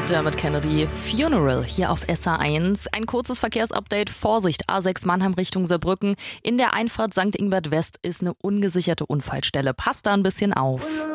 Dermot Kennedy, Funeral hier auf SA1. Ein kurzes Verkehrsupdate. Vorsicht, A6 Mannheim Richtung Saarbrücken. In der Einfahrt St. Ingbert West ist eine ungesicherte Unfallstelle. Passt da ein bisschen auf.